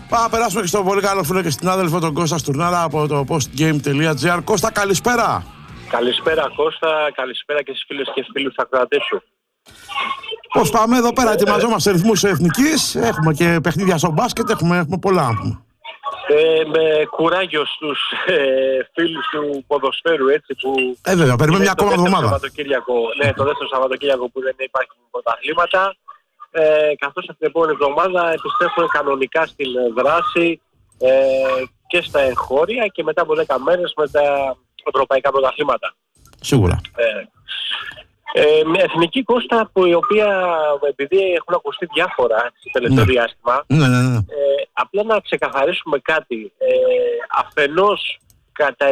Περάσουμε και στο πολύ καλό φίλο και στην άδελφο τον Κώστα Στουρνάρα από το postgame.gr. Κώστα, καλησπέρα. Καλησπέρα Κώστα, καλησπέρα και στις φίλες και φίλους ακροατές σου. Πώς πάμε εδώ πέρα, ετοιμαζόμαστε ρυθμούς εθνικής, έχουμε και παιχνίδια στο μπάσκετ, έχουμε πολλά. Με κουράγιο στους φίλους του ποδοσφαίρου, έτσι, που... βέβαια, περιμένουμε μια ακόμα εβδομάδα. Ναι, το δεύτερο Σαββατοκύριακο που δεν υπάρχουν πρωταθλήματα. Καθώς την επόμενη εβδομάδα επιστρέφουν κανονικά στην δράση και στα εγχώρια και μετά από 10 μέρες με τα ευρωπαϊκά πρωταθλήματα. Σίγουρα. Μια εθνική, Κώστα, που η οποία, επειδή έχουν ακουστεί διάφορα στο τελευταίο διάστημα, απλά να ξεκαθαρίσουμε κάτι. Αφενός κατά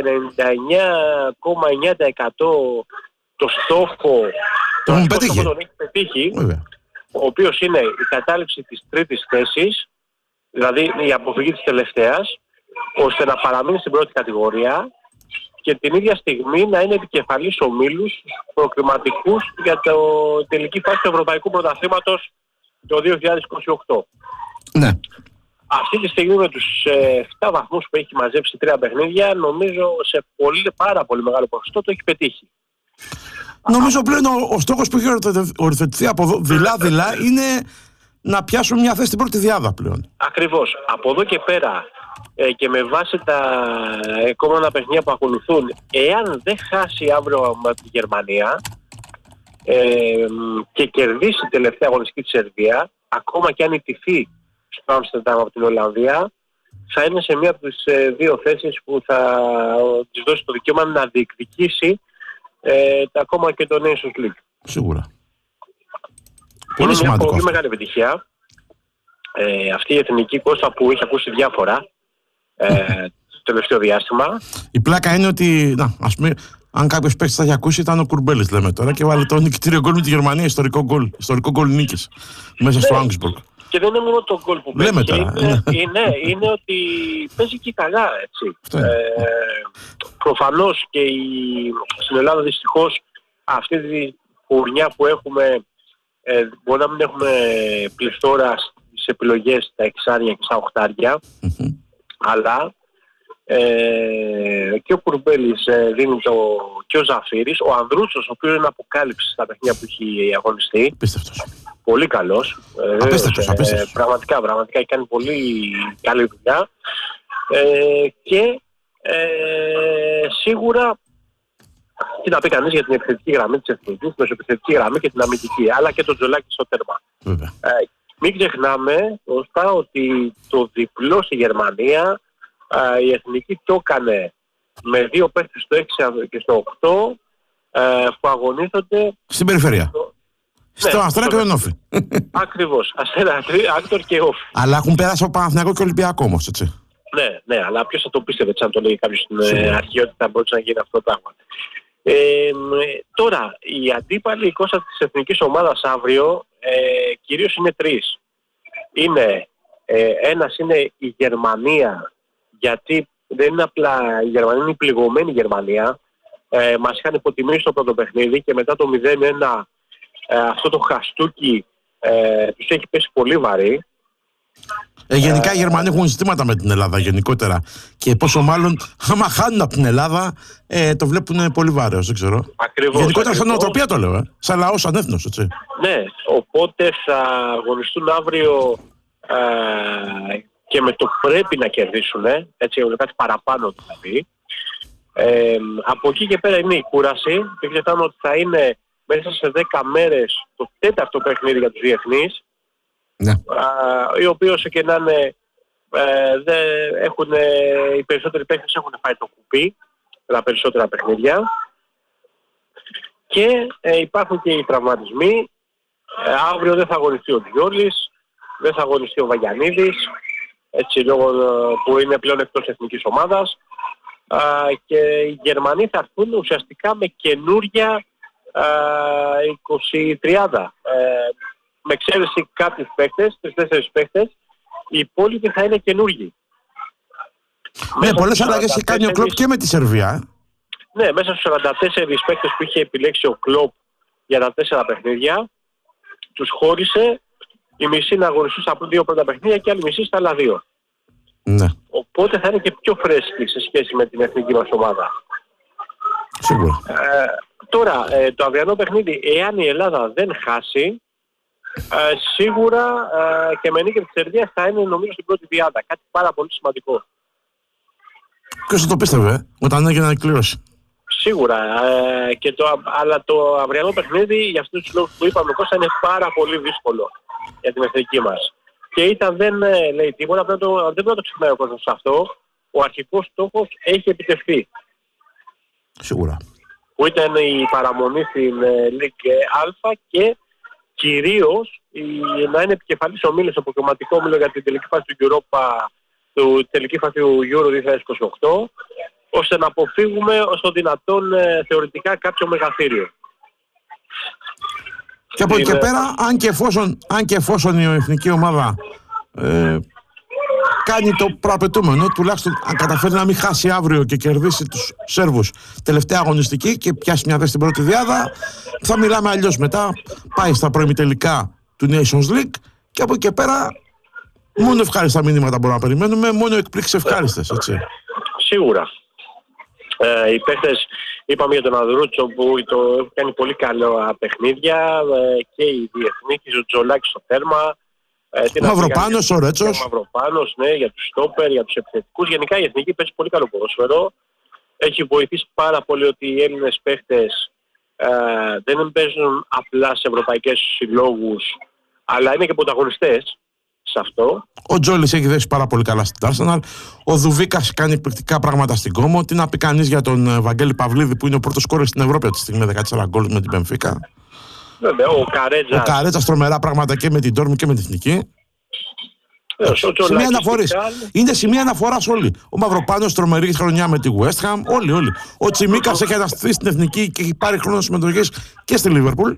99,9% το στόχο τον έχει πετύχει, ο οποίος είναι η κατάληψη της τρίτης θέσης, δηλαδή η αποφυγή της τελευταίας, ώστε να παραμείνει στην πρώτη κατηγορία και την ίδια στιγμή να είναι επικεφαλής ομίλους προκριματικούς για το τελική φάση του Ευρωπαϊκού Πρωταθλήματος το 2028. Ναι. Αυτή τη στιγμή με τους 7 βαθμούς που έχει μαζέψει 3 παιχνίδια, νομίζω σε πάρα πολύ μεγάλο ποσοστό το έχει πετύχει. Νομίζω πλέον ο στόχος που έχει οριοθετηθεί από εδώ δειλά-δειλά είναι να πιάσουν μια θέση στην πρώτη διάδα πλέον. Ακριβώς. Από εδώ και πέρα και με βάση τα επόμενα παιχνίδια που ακολουθούν, εάν δεν χάσει αύριο με τη Γερμανία και κερδίσει τελευταία αγωνιστική της Σερβία, ακόμα και αν ιτηθεί στο Άμστερνταμ από την Ολλανδία, θα είναι σε μία από τις δύο θέσεις που θα της δώσει το δικαίωμα να διεκδικήσει ακόμα και το Nations League. Σίγουρα. Είναι μια πολύ μεγάλη επιτυχία. Αυτή η εθνική, Κώστα, που έχει ακούσει διάφορα το τελευταίο διάστημα. Η πλάκα είναι ότι, ας πούμε, αν κάποιος παίκτης θα έχει ακούσει, ήταν ο Κουρμπέλης, λέμε τώρα, και βάλε το νικητήριο γκολ με τη Γερμανία, ιστορικό γκολ νίκης μέσα στο Augsburg. Και δεν είναι μόνο το γκολ που παίζει. Είναι ότι παίζει και καλά, έτσι. Προφανώς και στην Ελλάδα δυστυχώς αυτή τη φουρνιά που έχουμε, μπορεί να μην έχουμε πληθώρα στις επιλογές στα εξάρια και στα οχτάρια, αλλά και ο Κουρμπέλης δίνει και ο Ζαφύρης, ο Ανδρούτσος, ο οποίος είναι αποκάλυψη στα παιχνίδια που έχει αγωνιστεί. Απίστευτος. Πολύ καλός. Απίστευτος. Πραγματικά έχει κάνει πολύ καλή δουλειά. Και σίγουρα τι να πει κανείς για την επιθετική γραμμή της εθνικής, την μεσοεπιθετική γραμμή και την αμυντική, αλλά και το Τζολάκι στο τέρμα. Μην ξεχνάμε, Κώστα, ότι το διπλό στη Γερμανία η εθνική το έκανε με 2 παίκτες στο 6 και στο 8 που αγωνίζονται στην περιφέρεια. Στο Αστέρα και τον Όφη. Ακριβώς. Αστέρα, Άκτορ και Όφη. Αλλά έχουν περάσει από Παναθηναϊκό και Ολυμπιακό όμως, έτσι. Ναι, αλλά ποιος θα το πίστευε, αν το λέει κάποιος στην αρχή, ότι θα μπορούσε να γίνει αυτό το πράγμα. Τώρα, η αντίπαλη Κώστα της εθνικής ομάδας αύριο κυρίως είναι 3. Ένας είναι η Γερμανία, γιατί δεν είναι απλά η Γερμανία, είναι η πληγωμένη Γερμανία. Μας είχαν υποτιμήσει στο πρώτο παιχνίδι και μετά το 0-1 αυτό το χαστούκι τους έχει πέσει πολύ βαρύ. Γενικά οι Γερμανοί έχουν ζητήματα με την Ελλάδα γενικότερα. Και πόσο μάλλον, άμα χάνουν από την Ελλάδα, το βλέπουν πολύ βάρεος, δεν ξέρω. Ακριβώς. Γενικότερα σαν νοοτροπία το λέω, σαν λαό, σαν έθνος, έτσι. Ναι, οπότε θα αγωνιστούν αύριο και με το πρέπει να κερδίσουν, έτσι, κάτι παραπάνω δηλαδή. Από εκεί και πέρα είναι η κούραση. Δεν ξεχνάμε ότι θα είναι μέσα σε 10 μέρες το 4ο παιχνίδι για τους διεθνείς. Ναι. Οι οποίοι όσο και να είναι, οι περισσότεροι παίκτες έχουν φάει το κουπί τα περισσότερα παιχνίδια και υπάρχουν και οι τραυματισμοί. Αύριο δεν θα αγωνιστεί ο Διόλης, δεν θα αγωνιστεί ο Βαγιανίδης, έτσι, λόγω που είναι πλέον εκτός εθνικής ομάδας, και οι Γερμανοί θα έρθουν ουσιαστικά με καινούρια 20-30. Με εξαίρεση κάποιους παίκτες, 3-4 παίκτες, οι υπόλοιποι θα είναι καινούργοι. Ναι, πολλές αλλαγές έχει κάνει ο Κλοπ και με τη Σερβία. Ναι, μέσα στους 44 παίκτες που είχε επιλέξει ο Κλοπ για τα 4 παιχνίδια, τους χώρισε οι μισοί να αγωνιστούν στα 2 πρώτα παιχνίδια και άλλοι μισοί στα άλλα 2. Ναι. Οπότε θα είναι και πιο φρέσκη σε σχέση με την εθνική μας ομάδα. Σίγουρα. Τώρα, το αυριανό παιχνίδι, εάν η Ελλάδα δεν χάσει, σίγουρα και με νίκη της Σερβίας θα είναι νομίζω στην πρώτη διάδα. Κάτι πάρα πολύ σημαντικό. Ποιος θα το πίστευε, όταν έγινε ανακλήρωση. Σίγουρα. Αλλά το αυριανό παιχνίδι, για αυτούς τους λόγους που είπαμε, Κώστα, είναι πάρα πολύ δύσκολο για την εθνική μας. Και είτε δεν λέει τίποτα, δεν πρέπει να το ξεχνάει ο κόσμος αυτό. Ο αρχικός στόχος έχει επιτευχθεί. Σίγουρα. Που ήταν η παραμονή στην Ligue Α και κυρίως να είναι επικεφαλής ομίλης στο προκριματικό όμιλο για την τελική φάση του Europa, τελική φάση του Euro 2028, ώστε να αποφύγουμε όσο δυνατόν θεωρητικά κάποιο μεγαθύριο. Και από εκεί και πέρα, αν και εφόσον η εθνική ομάδα κάνει το προαπαιτούμενο, τουλάχιστον αν καταφέρει να μην χάσει αύριο και κερδίσει τους Σέρβους τελευταία αγωνιστική και πιάσει μια θέση στην πρώτη διάδα, θα μιλάμε αλλιώς. Μετά πάει στα προημιτελικά του Nations League και από εκεί και πέρα μόνο ευχάριστα μηνύματα μπορούμε να περιμένουμε, μόνο εκπλήξεις ευχάριστες, έτσι. Σίγουρα. Οι παίχτες, είπαμε για τον Ανδρούτσο που έχει κάνει πολύ καλά παιχνίδια, και οι διεθνείς, ο Τζολάκης στο τέρμα. Ο Μαυροπάνος, ο Ρέτσος. Ο Μαυροπάνος, ναι, για τους στόπερ, για τους επιθετικούς. Γενικά η εθνική παίζει πολύ καλό ποδόσφαιρο. Έχει βοηθήσει πάρα πολύ ότι οι Έλληνες παίχτες δεν παίζουν απλά σε ευρωπαϊκές συλλόγους, αλλά είναι και πρωταγωνιστές σε αυτό. Ο Τζόλης έχει δέσει πάρα πολύ καλά στην Arsenal. Ο Δουβίκας κάνει εκπληκτικά πράγματα στην Κόμο. Τι να πει κανείς για τον Βαγγέλη Παυλίδη που είναι ο πρώτος σκόρερ στην Ευρώπη αυτή τη στιγμή με 14 γκολ με την Μπενφίκα. Βέβαια, ο Καρέτζας τρομερά πράγματα και με την Τόρμη και με την εθνική. Είναι σημεία αναφοράς όλοι. Ο Μαυροπάνος τρομερή χρονιά με τη West Ham. Όλοι. Ο Τσιμίκας έχει αναστηθεί στην εθνική και έχει πάρει χρόνο συμμετοχής και στη Λίβερπουλ.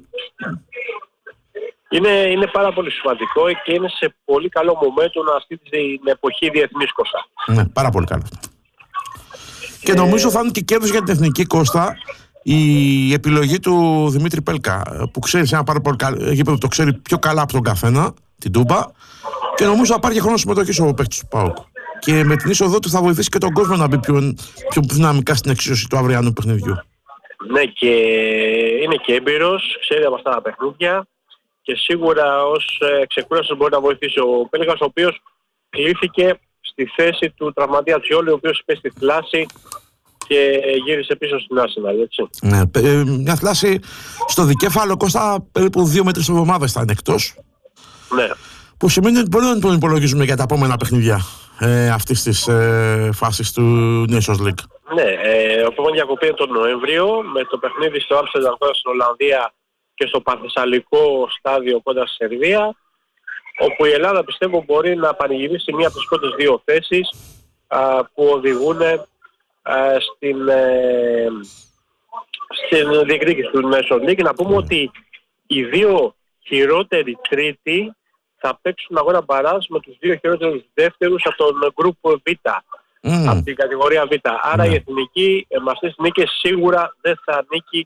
Είναι πάρα πολύ σημαντικό και είναι σε πολύ καλό momentum αυτή την εποχή διεθνής, Κώστα. Ναι, πάρα πολύ καλό. Και νομίζω θα είναι και κέρδος για την εθνική, Κώστα, η επιλογή του Δημήτρη Πέλκα, που ξέρει ένα πάρα πολύ καλό γήπεδο, το ξέρει πιο καλά από τον καθένα, την Τούμπα, και νομίζω θα πάρει και χρόνο συμμετοχής ο παίκτης του ΠΑΟΚ. Και με την είσοδό του θα βοηθήσει και τον κόσμο να μπει πιο δυναμικά στην εξίσωση του αυριανού παιχνιδιού. Ναι, και είναι και έμπειρος, ξέρει από αυτά τα παιχνίδια. Και σίγουρα ως ξεκούραστος μπορεί να βοηθήσει ο Πέλγας, ο οποίος κλείθηκε στη θέση του τραυματία Τσιόλη, ο οποίος είπε στη θλάση και γύρισε πίσω στην Arsenal, έτσι. Ναι, μια θλάση στο δικέφαλο, Κώστα, περίπου 2 με 3 εβδομάδες θα είναι εκτός. Ναι. Που σημαίνει ότι μπορεί να τον υπολογίζουμε για τα επόμενα παιχνίδια αυτής της φάσης του Nations League. Ναι, ο επόμενη διακοπή είναι τον Νοέμβριο, με το παιχνίδι στο Άμστερνταμ στην Ολλανδία και στο Πανθεσσαλικό στάδιο κοντά στη Σερβία, όπου η Ελλάδα πιστεύω μπορεί να πανηγυρίσει μία από τις πρώτες 2 θέσεις που οδηγούν στην διεκδίκηση του Nations League. Να πούμε ότι οι 2 χειρότεροι τρίτοι θα παίξουν αγώνα μπαράζ με τους 2 χειρότερους δεύτερους από τον Group Β, από την κατηγορία Β. Άρα η εθνική με αυτές τις νίκες σίγουρα δεν θα νίκει,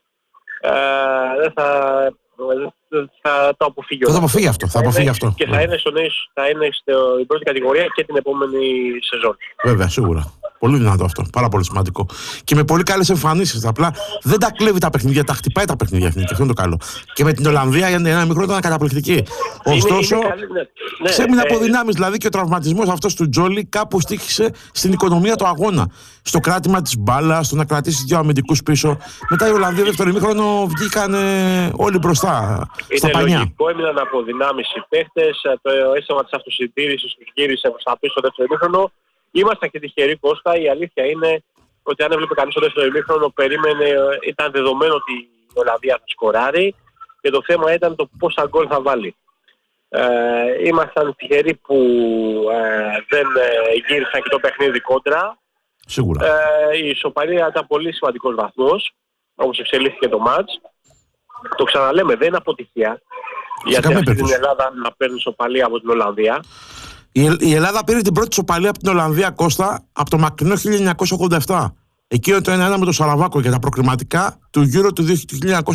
θα το αποφύγει. Θα το αποφύγει αυτό. Και θα είναι στην πρώτη κατηγορία και την επόμενη σεζόν. Βέβαια, σίγουρα. Πολύ δυνατό αυτό. Πάρα πολύ σημαντικό. Και με πολύ καλές εμφανίσεις. Απλά δεν τα κλέβει τα παιχνίδια, τα χτυπάει τα παιχνίδια. Και αυτό είναι το καλό. Και με την Ολλανδία για ένα μικρό ήταν καταπληκτική. Ωστόσο, ξέμεινε από δυνάμεις. Δηλαδή και ο τραυματισμός αυτός του Τζόλι κάπου στοίχησε στην οικονομία του αγώνα. Στο κράτημα της μπάλας, στο να κρατήσει 2 αμυντικούς πίσω. Μετά η Ολλανδία δεύτερο ημίχρονο βγήκαν όλοι μπροστά. Στα πανιά. Λογικό, έμειναν από δυνάμεις οι παίχτες. Το αίσθημα της αυτοσυντήρησης τους γύρισε προς τα πίσω στο δεύτερο ημίχρονο. Ήμασταν και τυχεροί, Κώστα. Η αλήθεια είναι ότι αν έβλεπε κανείς το δεύτερο ημίχρονο, ήταν δεδομένο ότι η Ολλανδία θα σκοράρει και το θέμα ήταν το πόσα γκολ θα βάλει. Ήμασταν τυχεροί που δεν γύρισαν και το παιχνίδι κόντρα. Σίγουρα. Η ισοπαλία ήταν πολύ σημαντικός βαθμός, όπως εξελίχθηκε το μάτς. Το ξαναλέμε, δεν είναι αποτυχία. Γιατί αυτή την Ελλάδα να παίρνει ισοπαλία από την Ολλανδία. Η Ελλάδα πήρε την πρώτη ισοπαλία από την Ολλανδία, Κώστα, από το μακρινό 1987. Εκείνο το 1-1 με το Σαραβάκο για τα προκριματικά του Euro του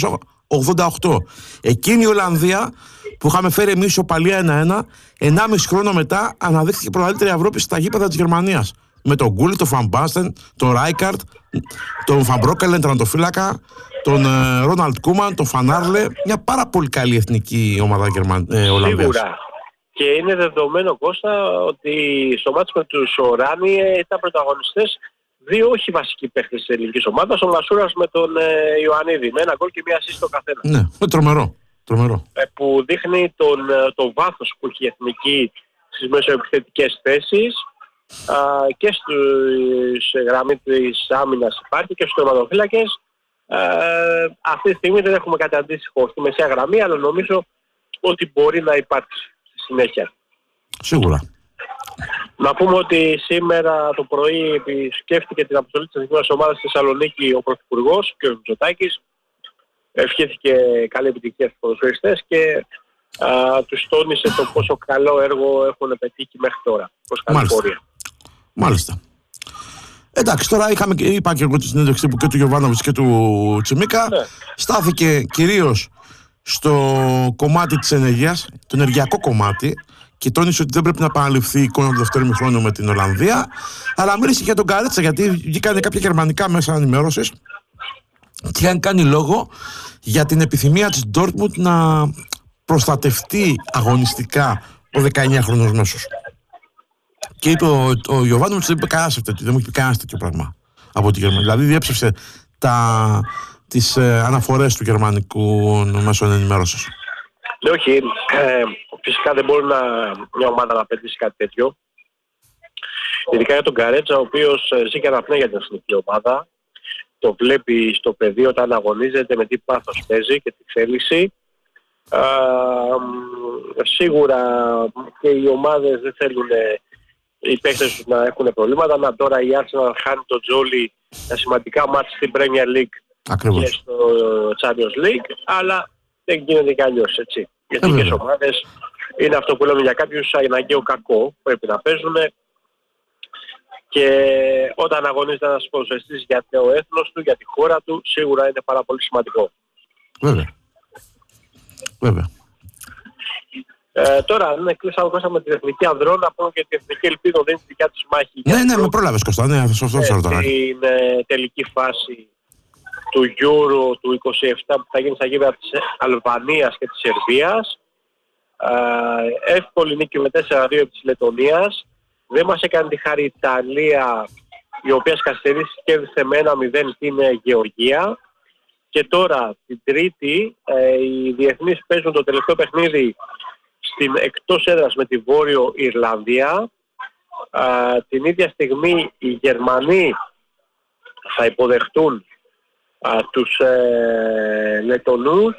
88. Εκείνη η Ολλανδία που είχαμε φέρει εμείς ισοπαλία 1-1, 1,5 χρόνο μετά αναδείχθηκε πρωταθλήτρια Ευρώπη στα γήπεδα της Γερμανίας. Με τον Γκούλι, τον Φαν Μπάστεν, τον Ράικαρτ, τον Φαν Μπρόκελεν, τερματοφύλακα, τον Ρόναλντ Κούμαν, τον Φανάρλε. Μια πάρα πολύ καλή εθνική ομάδα Ολλανδίας. Σίγουρα. Και είναι δεδομένο, Κώστα, ότι στο μάτς με τους Οράνι ήταν πρωταγωνιστές δύο όχι βασικοί παίχτες της ελληνικής ομάδας, ο Μασούρας με τον Ιωαννίδη, με ένα γκολ και μία ασίστ στο καθένα. Ναι, τρομερό. Που δείχνει το βάθος που έχει η εθνική στις μεσοεπιθετικές θέσεις και στη γραμμή της άμυνας υπάρχει και στους τερματοφύλακες. Αυτή τη στιγμή δεν έχουμε κάτι αντίστοιχο στη μεσαία γραμμή, αλλά νομίζω ότι μπορεί να υπάρξει στη συνέχεια. Σίγουρα. Να πούμε ότι σήμερα το πρωί επισκέφθηκε την αποστολή της εθνικής ομάδας στη Θεσσαλονίκη ο Πρωθυπουργός, κ. Μητσοτάκης. Ευχήθηκε καλή επιτυχία στους ποδοσφαιριστές και τους τόνισε το πόσο καλό έργο έχουν πετύχει μέχρι τώρα. Προς καλή πορεία. Μάλιστα. Εντάξει, τώρα είπα και εγώ τη συνέντευξη και του Γιωβάνοβιτς και του Τσιμίκα. Ναι. Στάθηκε κυρίως στο κομμάτι της ενέργειας, το ενεργειακό κομμάτι, και τόνισε ότι δεν πρέπει να επαναληφθεί η εικόνα του δεύτερου ημιχρόνου με την Ολλανδία. Αλλά μίλησε για τον Καρέτσα, γιατί βγήκαν κάποια γερμανικά μέσα ενημέρωσης και είχαν κάνει λόγο για την επιθυμία της Ντόρτμουντ να προστατευτεί αγωνιστικά ο 19χρονος μέσος. Και είπε ο Γιωβάνοβιτς, δεν μου είπε κανένα τέτοιο πράγμα από τη Γερμανία. Δηλαδή διέψευσε τις αναφορές του γερμανικού μέσων ενημέρωσης. Ναι, όχι. Φυσικά δεν μπορεί μια ομάδα να πετύχει κάτι τέτοιο. Ειδικά για τον Καρέτσα, ο οποίος ζει και αναπνέει για την εθνική ομάδα. Το βλέπει στο πεδίο όταν αγωνίζεται, με τι πάθος παίζει και τι θέληση. Σίγουρα και οι ομάδες δεν θέλουν οι παίκτες τους να έχουν προβλήματα. Τώρα η Arsenal χάνει τον Τζόλι τα σημαντικά μάτς στην Premier League. Ακριβώς. Και στο Champions League, αλλά δεν γίνεται και αλλιώς, έτσι. Οι εθνικές ομάδες είναι αυτό που λέμε για κάποιους αναγκαίο κακό, πρέπει να παίζουν, και όταν αγωνίζεται ένας ποδοσφαιριστής για το έθνος του, για τη χώρα του, σίγουρα είναι πάρα πολύ σημαντικό. Βέβαια. Τώρα, αν κλείσαμε Κώστα με την εθνική ανδρών, να πούμε και την εθνική ελπίδα δίνει τη δικιά της μάχη. Ναι, με πρόλαβες, Κώστα, ναι, αυτό τώρα. Στην τελική φάση του Euro του 27 που θα γίνει στα γήπεδα της Αλβανίας και της Σερβίας. Εύκολη νίκη με 4-2 επί της Λετωνίας. Δεν μας έκανε τη χάρη η Ιταλία, η οποία καθυστερήσει κέρδισε με 1-0 την Γεωργία. Και τώρα την Τρίτη οι διεθνείς παίζουν το τελευταίο παιχνίδι στην εκτός έδρας με τη Βόρειο Ιρλανδία. Την ίδια στιγμή οι Γερμανοί θα υποδεχτούν τους Λετωνούς.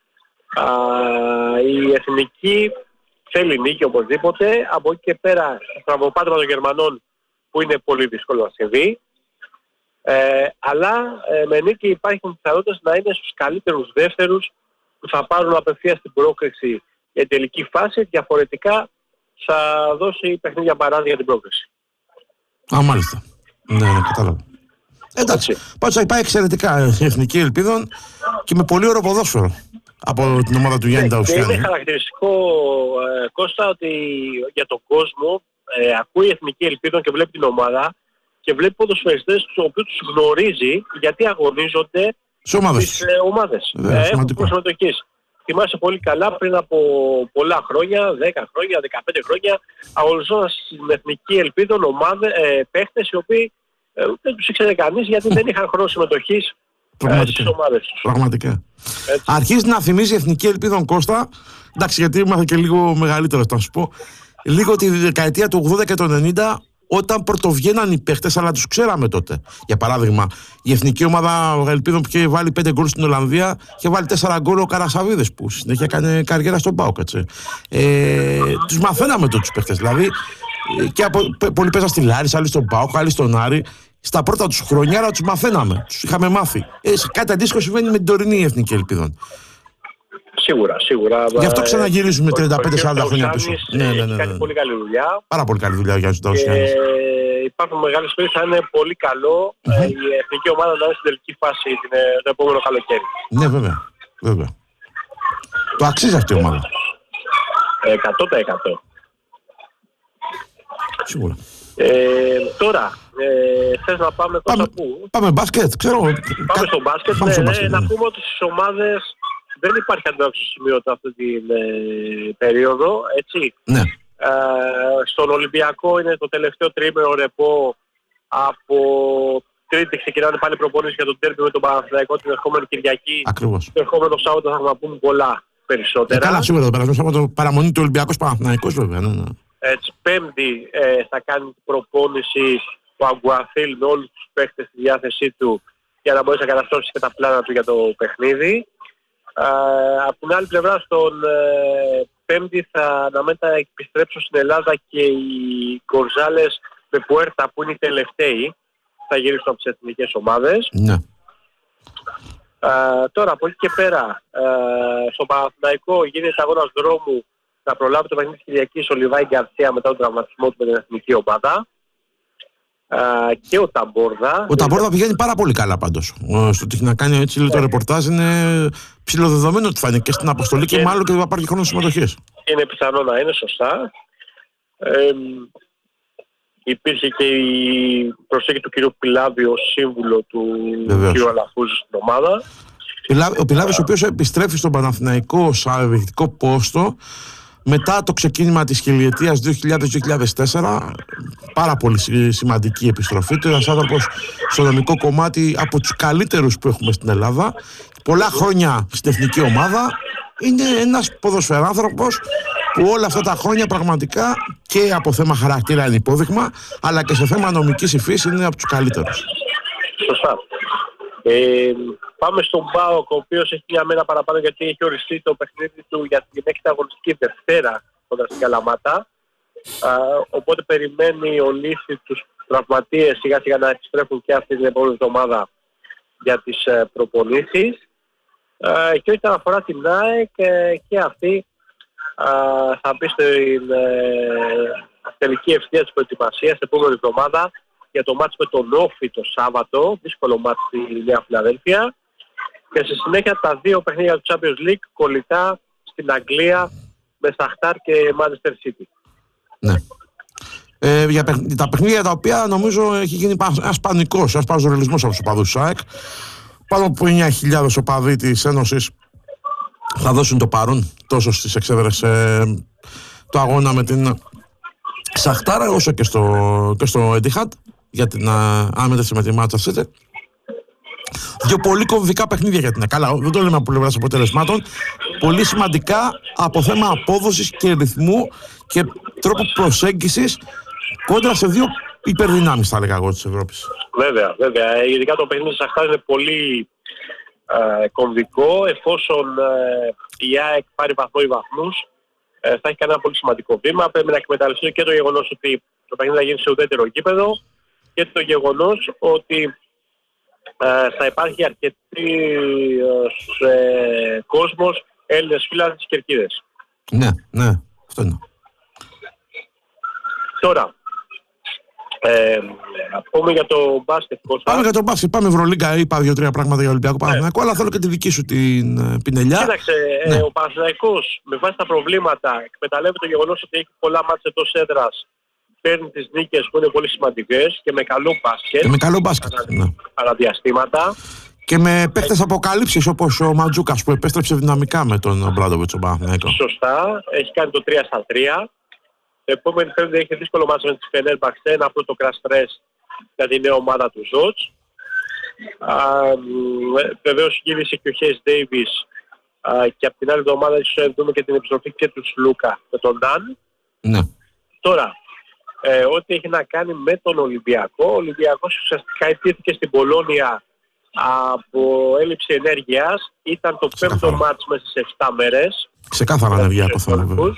Η εθνική θέλει νίκη οπωσδήποτε. Από εκεί και πέρα στο στραβοπάτημα των Γερμανών, που είναι πολύ δύσκολο να συμβεί, αλλά με νίκη υπάρχουν πιθανότητες να είναι στους καλύτερους δεύτερους που θα πάρουν απευθείας την πρόκριση για την τελική φάση. Διαφορετικά θα δώσει παιχνίδια παράδειγμα για την πρόκριση. Μάλιστα. Ναι, κατάλαβα. Εντάξει, πάντως υπάρχει εξαιρετικά η εθνική ελπίδων και με πολύ ωραίο ποδόσφαιρο από την ομάδα του Γιάννη Ταουσιάννη. Είναι χαρακτηριστικό, Κώστα, ότι για τον κόσμο ακούει η εθνική ελπίδων και βλέπει την ομάδα και βλέπει ποδοσφαιριστές τους οποίους τους γνωρίζει, γιατί αγωνίζονται στις ομάδες. Έχουν προσμετοχής. Θυμάσαι πολύ καλά πριν από πολλά χρόνια, 10 χρόνια, 15 χρόνια, αγωνιζόταν στην εθνική ελπίδων παίχτες οι οποίοι δεν τους ήξερε κανείς, γιατί δεν είχαν χρόνο συμμετοχής στις ομάδες τους. Πραγματικά. Έτσι. Αρχίζει να θυμίζει η εθνική ελπίδων, Κώστα, εντάξει, γιατί ήμασταν και λίγο μεγαλύτερος, θα σου πω, λίγο τη δεκαετία του 80 και του 90, όταν πρωτοβγαίναν οι παίχτες, αλλά τους ξέραμε τότε. Για παράδειγμα, η εθνική ομάδα ελπίδων που είχε βάλει 5 γκολ στην Ολλανδία, είχε βάλει 4 γκολ ο Καρασαβίδης, που συνέχεια έκανε καριέρα στον ΠΑΟΚ. Τους μαθαίναμε τότε τους παίχτες. Δηλαδή, και πολλοί παίζαν στη Λάρισα, άλλοι στον ΠΑΟΚ, άλλοι στον Άρη. Στα πρώτα τους χρονιά, αλλά τους μαθαίναμε. Τους είχαμε μάθει. Κάτι αντίστοιχο συμβαίνει με την τωρινή εθνική ελπίδων. Σίγουρα. Γι' αυτό ξαναγυρίζουμε 35-40 χρόνια πίσω. Ναι. Κάνει πολύ καλή δουλειά. Πάρα πολύ καλή δουλειά ο Γιάννης Ταουσιάννης. Υπάρχουν μεγάλες ιστορίες, θα είναι πολύ καλό η εθνική ομάδα να είναι στην τελική φάση το επόμενο καλοκαίρι. Ναι, βέβαια. Βέβαια. Το αξίζει αυτή η ομάδα. 100%. Σίγουρα. Τώρα, θες να πάμε τώρα πού? Πάμε μπάσκετ, ξέρω. Πάμε στο μπάσκετ. Να πούμε ότι στις ομάδες δεν υπάρχει αντάξιο σημείο αυτή την περίοδο, έτσι. Ναι. Στον Ολυμπιακό είναι το τελευταίο τριήμερο ρεπό. Από Τρίτη ξεκινάνε πάλι προπονήσεις για το τέρμι με τον Παναθηναϊκό την ερχόμενη Κυριακή. Ακριβώς. Το ερχόμενο Σάββατο θα πούμε πολλά περισσότερα. Καλά, σίγουρα το περασμένο Σάββατο παραμονή του Ολυμπιακός Παναθηναϊκός, βέβαια. Ναι. Έτσι, Πέμπτη θα κάνει προπόνηση ο Αγκουαθίλ με όλους τους παίκτες στη διάθεσή του για να μπορέσει να καταστρώσει και τα πλάνα του για το παιχνίδι. Από την άλλη πλευρά, στον Πέμπτη θα αναμένεται να επιστρέψουν στην Ελλάδα και οι Γκονζάλες με Πουέρτα που είναι οι τελευταίοι. Θα γυρίσουν από τις εθνικές ομάδες. Ναι. Τώρα από εκεί και πέρα, στο Παναθηναϊκό γίνεται αγώνας δρόμου να προλάβει το παιχνίδι της Κυριακής ο Λιβάη Γκαρσία μετά τον τραυματισμό του με την εθνική ομάδα. Και ο Ταμπόρδα. Ο Ταμπόρδα πηγαίνει πάρα πολύ καλά πάντως. Στο ότι να κάνει έτσι λίγο το ρεπορτάζ είναι ψηλοδεδομένο ότι θα είναι και στην αποστολή και μάλλον και θα πάρει χρόνο συμμετοχής. Είναι πιθανό να είναι σωστά. Υπήρχε και η προσέγγιση του κ. Πιλάβη ως σύμβουλο του κ. Αλαφούζου στην ομάδα. Ο Πιλάβης ο οποίος επιστρέφει στον Παναθηναϊκό σαν διοικητικό πόστο μετά το ξεκίνημα της χιλιετίας 2000-2004. Πάρα πολύ σημαντική επιστροφή του. Ένας άνθρωπος στο νομικό κομμάτι από τους καλύτερους που έχουμε στην Ελλάδα. Πολλά χρόνια στην εθνική ομάδα. Είναι ένας ποδοσφαιράνθρωπος που όλα αυτά τα χρόνια πραγματικά και από θέμα χαρακτήρα είναι υπόδειγμα, αλλά και σε θέμα νομικής υφής είναι από τους καλύτερους. Σωστά. Πάμε στον ΠΑΟΚ, ο οποίος έχει μια μέρα παραπάνω γιατί έχει οριστεί το παιχνίδι του για την έκτη αγωνιστική Δευτέρα κοντά στην Καλαμάτα. Οπότε περιμένει ο Λύση τους τραυματίες σιγά σιγά να επιστρέφουν και αυτή την επόμενη εβδομάδα για τις προπονήσεις. Και όταν αφορά την ΑΕΚ και αυτή θα μπει στην τελική ευθεία της προετοιμασίας την επόμενη εβδομάδα για το μάτς με τον Όφι το Σάββατο, δύσκολο μάτς στη Νέα Φιλαδέλφια, και στη συνέχεια τα δύο παιχνίδια του Champions League κολλητά στην Αγγλία με Σαχτάρ και Manchester City. Ναι. Για τα παιχνίδια τα οποία νομίζω έχει γίνει ένας πανικός, ένας παζορελισμός από τους οπαδούς του ΑΕΚ. Πάνω από 9.000 οπαδοί της Ένωσης θα δώσουν το παρόν τόσο στις εξέδρες το αγώνα με την Σαχτάρα όσο και στο Etihad για την άμετρηση με τη Manchester City. Δύο πολύ κομβικά παιχνίδια για την καλά, δεν το λέμε από πλευράς αποτελεσμάτων, πολύ σημαντικά από θέμα απόδοσης και ρυθμού και τρόπο προσέγγισης κόντρα σε δύο υπερδυνάμεις, θα έλεγα εγώ, της Ευρώπης. Βέβαια, βέβαια. Ειδικά το παιχνίδι της Σαχτάρα είναι πολύ κομβικό. Εφόσον η ΑΕΚ πάρει βαθμό ή βαθμούς, θα έχει κάνει ένα πολύ σημαντικό βήμα. Πρέπει να εκμεταλλευτεί και το γεγονός ότι το παιχνίδι θα γίνει σε ουδέτερο γήπεδο και το γεγονός ότι θα υπάρχει κόσμος Έλληνες φίλοι της Κερκίδας. Ναι, ναι, αυτό είναι. Τώρα, πούμε για το μπάσκετ. Πάμε για το μπάσκετ, πάμε Ευρωλίγκα. Είπα 2-3 πράγματα για Ολυμπιακό Παναθηναϊκό, αλλά θέλω και τη δική σου την πινελιά. Κοίταξε, ο Παναθηναϊκός με βάση τα προβλήματα εκμεταλλεύεται το γεγονός ότι έχει πολλά μάτς εντός έδρας. Παίρνει τις νίκες που είναι πολύ σημαντικές και με καλό μπάσκετ. Και με καλό μπάσκετ. Αναδιαστήματα. Και με παίκτες αποκαλύψεις όπως ο Ματζούκας που επέστρεψε δυναμικά με τον Μπράντοβιτς ο Παναθηναϊκός. Σωστά, έχει κάνει το 3-3. Το επόμενο Πέμπτη έχει δύσκολο μάτσο με τη Φενέρμπαξε, ένα πρώτο κραστρές για τη νέα ομάδα του Ζότς. Βεβαίως γύρισε και ο Χέις Ντέιβις και από την άλλη εβδομάδα ίσως δούμε και την επιστροφή και του Σλούκα με τον Νταν. Ναι. Τώρα, ό,τι έχει να κάνει με τον Ολυμπιακό, ο Ολυμπιακός ουσιαστικά ετήθηκε στην Πολώνια από έλλειψη ενέργειας. Ήταν το πέμπτο μάτς μέσα στις 7 μέρες. Ξεκάθαρα ενεργειακό θέμα, βέβαια.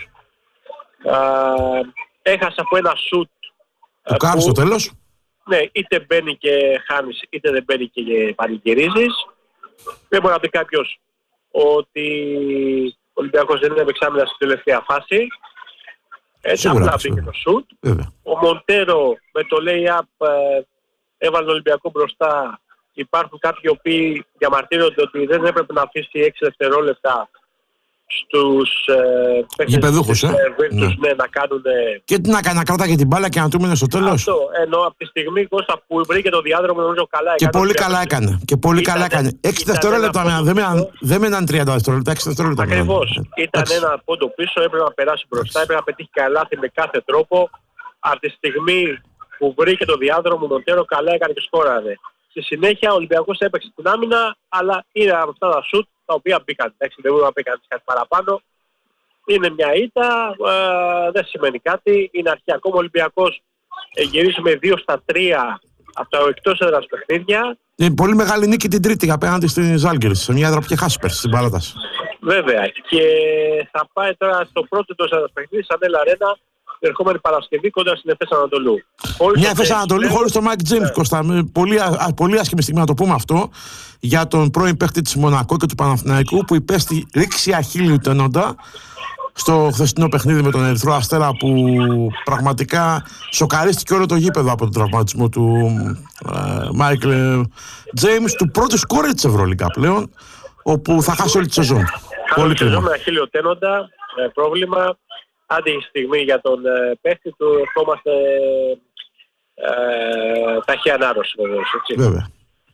Έχασε από ένα σουτ του Κάρ στο τέλος. Ναι, είτε μπαίνει και χάνεις, είτε δεν μπαίνει και πανηγυρίζεις. Δεν μπορεί να πει κάποιος ότι ο Ολυμπιακός δεν είναι εξάμηνα στην τελευταία φάση. Έτσι απλά μπήκε το σουτ. Ο Μοντέρο με το lay-up έβαλε τον Ολυμπιακό μπροστά υπάρχουν κάποιοι οι οποίοι διαμαρτύρονται ότι δεν έπρεπε να αφήσει 6 δευτερόλεπτα στους γηπεδούχους, ναι, να κάνουν. Και τι να κάνει, να κρατάει την μπάλα και να του μείνει στο τέλος. Αυτό, ενώ από τη στιγμή Κώστα, που βρήκε το διάδρομο, νομίζω καλά έκανε. Και πολύ καλά έκανε. Και πολύ καλά έκανε. 6 δευτερόλεπτα, δεν μέναν 30 δευτερόλεπτα, 6 δευτερόλεπτα. Ακριβώς. Ήταν ένα πόντο πίσω, έπρεπε να περάσει μπροστά, έπρεπε να πετύχει καλάθι με κάθε τρόπο. Από τη στιγμή που βρήκε το διάδρομο, Μοντέρο καλά έκανε και σκόραρε. Στη συνέχεια ο Ολυμπιακός έπαιξε την άμυνα, αλλά είναι από αυτά τα σουτ τα οποία μπήκαν. Δεν μπορούμε να πει κάτι παραπάνω. Είναι μια ήττα, δεν σημαίνει κάτι. Είναι αρχή. Ακόμα ο Ολυμπιακός γυρίζει με 2-3 από τα εκτός έδρας παιχνίδια. Είναι πολύ μεγάλη νίκη την Τρίτη απέναντι στην Ζάλγκιρις, σε μια έδρα που είχε χάσει πέρσι στην παράταση. Βέβαια. Και θα πάει τώρα στο πρώτο εκτός έδρας παιχνίδι, σαν Έλα Αρένα, την ερχόμενη Παρασκευή κοντά στην Εφές Ανατολού. Μια Εφές Ανατολού χωρίς τον Μάικ Τζέιμς, Κώστα. Πολύ άσχημη στιγμή να το πούμε αυτό για τον πρώην παίχτη της Μονακό και του Παναθηναϊκού που υπέστη ρήξη αχίλλιου τενόντα στο χθεσινό παιχνίδι με τον Ερυθρό Αστέρα, που πραγματικά σοκαρίστηκε όλο το γήπεδο από τον τραυματισμό του Μάικ Τζέιμς, του πρώτου σκόρερ της Ευρωλίγκα πλέον, όπου θα χάσει όλη τη σεζόν. Πολύ κρίμα. Με αχίλλιο τένοντα, πρόβλημα. Άντε στιγμή για τον παίχτη του, ερχόμαστε ταχύ ανάρρωση βέβαια.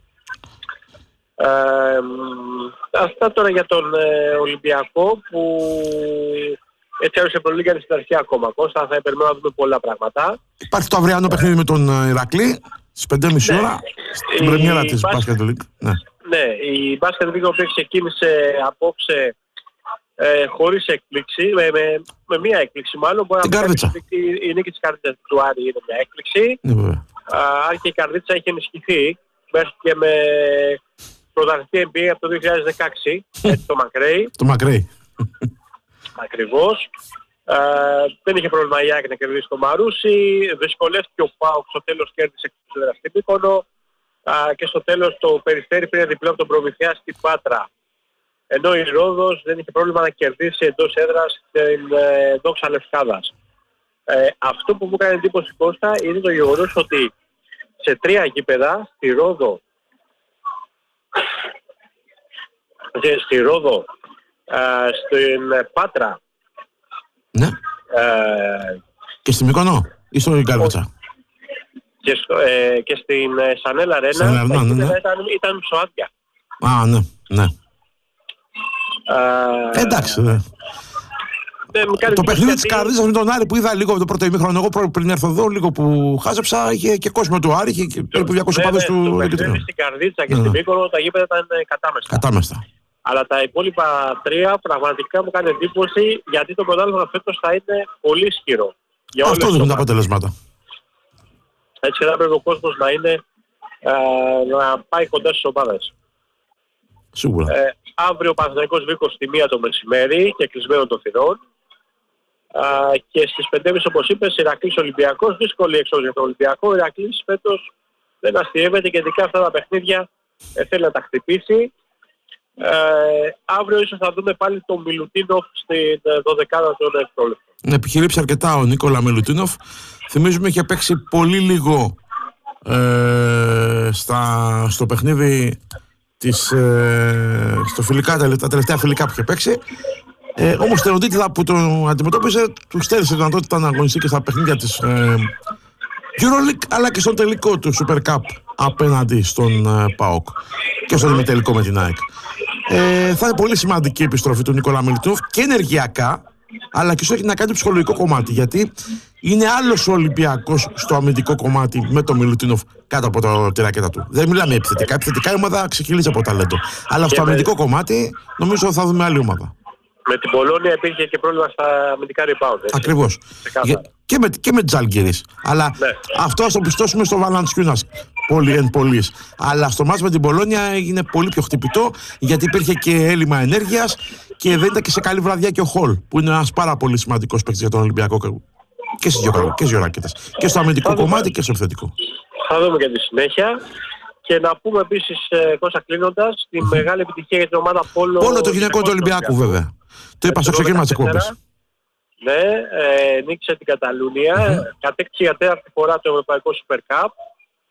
Αυτά τώρα για τον Ολυμπιακό, που έτσι έδωσε προλίγανε στην αρχή ακόμα. Κώστα, θα περιμένουμε να δούμε πολλά πράγματα. Υπάρχει το αυριανό παιχνίδι με τον Ηρακλή στις 5.30 ώρα, στην πρεμιέρα της Basket League. Ναι, η Basket League που ξεκίνησε απόψε χωρίς έκπληξη, με μία έκπληξη μάλλον. Μπορεί να πει η νίκη της Καρδίτσας του Άρη είναι μια έκπληξη. Αν και η Καρδίτσα έχει ενισχυθεί μέχρι και με πρωταθλητή NBA από το 2016, έτσι το Μακρέι. Το Μακρέι. Ακριβώς. Δεν είχε πρόβλημα η ΑΕΚ να κερδίσει το Μαρούσι. Δυσκολεύτηκε ο ΠΑΟΚ, στο τέλος κέρδισε το στην Μύκονο. Και στο τέλος το Περιστέρι πήρε διπλό από τον Προμηθέα στην Πάτρα. Ενώ η Ρόδος δεν είχε πρόβλημα να κερδίσει εντός έδρας την Δόξα Λευκάδας. Αυτό που μου έκανε εντύπωση, Κώστα, είναι το γεγονός ότι σε 3 γήπεδα, στη Ρόδο, στην Πάτρα, ναι. Και στη Μύκονο ή στο Καρδίτσα. Και στην Σανέλα Αρένα ήταν μισοάδια. Ναι. Εντάξει, ναι. Το παιχνίδι της Καρδίτσας με τον Άρη που είδα λίγο το πρώτο ημίχρονο, εγώ πριν έρθω εδώ, λίγο που χάζεψα, είχε και κόσμο του Άρη, είχε περίπου 200 παδούς του Επιτρίνου. Το παιχνίδι στην Καρδίτσα και στην Μύκονο τα γήπεδα ήταν κατάμεστα. Αλλά τα υπόλοιπα 3 πραγματικά μου κάνει εντύπωση, γιατί το πρωτάθλημα φέτος θα είναι πολύ ισχυρό. Αυτό δίνουν τα αποτελέσματα. Έτσι θα πρέπει ο κόσμος να πάει κοντά στις ομάδες. Σίγουρα. Αύριο ο Παναθηναϊκός Βίκος στη 1 το μεσημέρι και κλεισμένο των θυρών. Και στις 5.30 όπως είπες, Ηρακλής Ολυμπιακός. Δύσκολη εξόδου για τον Ολυμπιακό. Ο Ηρακλής φέτος δεν αστιεύεται και ειδικά αυτά τα παιχνίδια θέλει να τα χτυπήσει. Αύριο ίσως θα δούμε πάλι τον Μιλουτίνοφ στην 12η των Ευρωλίγκων. Επιχειρήψε αρκετά ο Νίκολα Μιλουτίνοφ. Θυμίζουμε είχε παίξει πολύ λίγο στο παιχνίδι στο φιλικά, τα τελευταία φιλικά που είχε παίξει. Όμως την οντίτιδα που τον αντιμετώπιζε του στέρισε τη δυνατότητα να αγωνιστεί και στα παιχνίδια της EuroLeague, αλλά και στον τελικό του Super Cup απέναντι στον ΠΑΟΚ και στον ημιτελικό με την ΑΕΚ. Θα είναι πολύ σημαντική η επιστροφή του Νικόλα Μιλουτίνοφ και ενεργειακά, αλλά και όσο έχει να κάνει το ψυχολογικό κομμάτι, γιατί είναι άλλος ο Ολυμπιακός στο αμυντικό κομμάτι με τον Μιλουτίνοφ κάτω από τη ρακέτα του. Δεν μιλάμε επιθετικά. Επιθετικά η ομάδα ξεκυλίζει από ταλέντο. Αλλά στο αμυντικό κομμάτι νομίζω θα δούμε άλλη ομάδα. Με την Πολώνια υπήρχε και πρόβλημα στα αμυντικά rebound. Ακριβώς. Και με Τζάλγκιρις. Αλλά ναι, αυτό ας το πιστώσουμε στο Βαλαντσιούνας. Πολύς. Αλλά στο μάτς με την Πολώνια έγινε πολύ πιο χτυπητό, γιατί υπήρχε και έλλειμμα ενέργειας και δεν ήταν και σε καλή βραδιά και ο Χολ, που είναι ένας πάρα πολύ σημαντικός παίκτης για τον Ολυμπιακό και στις δύο ράκετες. Και στο αμυντικό κομμάτι και στο επιθετικό. Θα δούμε και τη συνέχεια. Και να πούμε επίσης, Κώστα, κλείνοντας, τη μεγάλη επιτυχία για την ομάδα Πόλο το γυναικό του Ολυμπιακού, βέβαια. Το είπα στο ξεκίνημα της εκπομπής. Ναι, νίκησε την Καταλούνια, κατέκτησε για τέταρτη φορά το Ευρωπαϊκό Super Cup.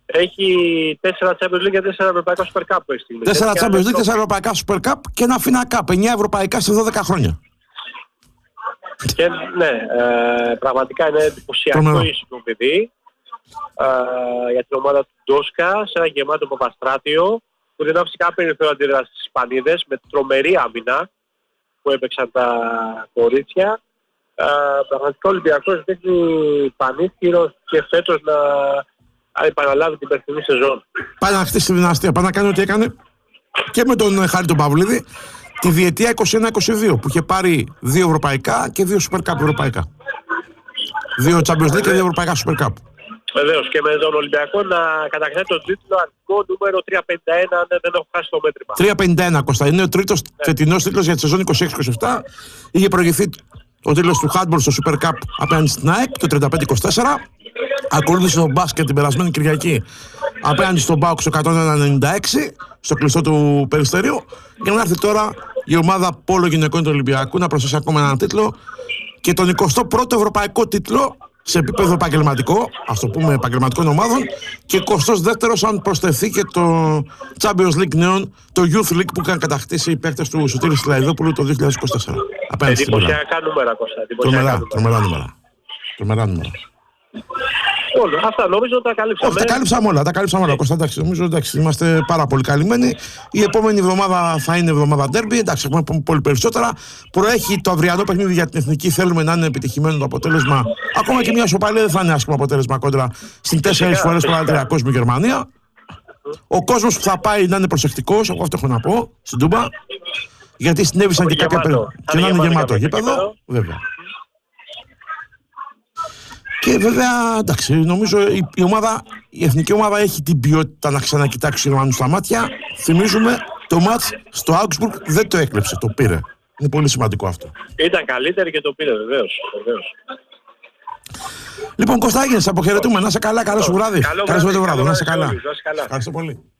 Έχει 4 Champions League και 4 Ευρωπαϊκά Super Cup. 4 Champions League, 4 Ευρωπαϊκά Super Cup και ένα FINA Cup. 9 Ευρωπαϊκά σε 12 χρόνια. Και ναι, πραγματικά είναι εντυπωσιακό ήσυχο παιδί για την ομάδα του Ντόσκα, σε ένα γεμάτο Παπαστράτιο, που δεν άφησε κάποιο περιθώριο αντίδραση στις Ισπανίδες, με τρομερή άμυνα που έπαιξαν τα κορίτσια. Πραγματικά ο Ολυμπιακός δείχνει πανίσχυρος και φέτος να επαναλάβει την περσινή σεζόν. Πάει να χτίσει τη δυναστεία, πάει να κάνει ό,τι έκανε και με τον Χάρη τον Παυλίδη τη διετία 21-22 που είχε πάρει 2 ευρωπαϊκά και 2 Super Cup ευρωπαϊκά. 2 Champions League και 2 ευρωπαϊκά Super Cup. Βεβαίως, και με τον Ολυμπιακό να κατακτήσει τον τίτλο αρχικό νούμερο 351, αν δεν έχω χάσει το μέτρημα. 351, Κώστα. Είναι ο τρίτος φετινός τίτλος για τη σεζόν 26-27. Είχε προηγηθεί ο τίτλος του Handball στο Super Cup απέναντι στην ΑΕΚ το 35-24. Ακολούθησε το μπάσκετ την περασμένη Κυριακή απέναντι στον ΠΑΟΚ στο 196, στο κλειστό του Περιστερίου. Και να έρθει τώρα η ομάδα πόλο γυναικών του Ολυμπιακού να προσθέσει ακόμα έναν τίτλο και τον 21ο ευρωπαϊκό τίτλο σε επίπεδο επαγγελματικό, ας το πούμε επαγγελματικών ομάδων, και 22ος αν προσθεθεί και το Champions League νέων, το Youth League που είχαν κατακτήσει οι παίκτες του Σωτήρη Σλαϊδόπουλου το 2024. Εντυπωσιακά νούμερα, Κώστα. Τρομερά νούμερα. Αυτά νομίζω τα καλύψαμε. Τα καλύψαμε όλα. Κώστα, εντάξει, νομίζω εντάξει, είμαστε πάρα πολύ καλυμμένοι. Η επόμενη εβδομάδα θα είναι εβδομάδα ντέρμπι. Εντάξει, έχουμε πούμε πολύ περισσότερα. Προέχει το αυριανό παιχνίδι για την εθνική. Θέλουμε να είναι επιτυχημένο το αποτέλεσμα. Ακόμα και μια σοπαλία δεν θα είναι άσχημο αποτέλεσμα κόντρα στην 4 φορές παρατηριακός με Γερμανία. Ο κόσμος που θα πάει να είναι προσεκτικός, εγώ αυτό έχω να πω, στην Τούμπα. Γιατί συνέβησαν και κάποια πράγματα. Και να είναι γεμάτο γήπεδο. Βέβαια. Και βέβαια, εντάξει, νομίζω η εθνική ομάδα έχει την ποιότητα να ξανακοιτάξει τους Γερμανούς στα μάτια. Θυμίζουμε, το μάτς στο Augsburg δεν το έκλεψε, το πήρε. Είναι πολύ σημαντικό αυτό. Ήταν καλύτερη και το πήρε, βεβαίως. Λοιπόν, Κωστά, έγινες, αποχαιρετούμε. Να είσαι καλά, καλό σου βράδυ. Καλό βράδυ, να είσαι καλά. Ευχαριστώ πολύ.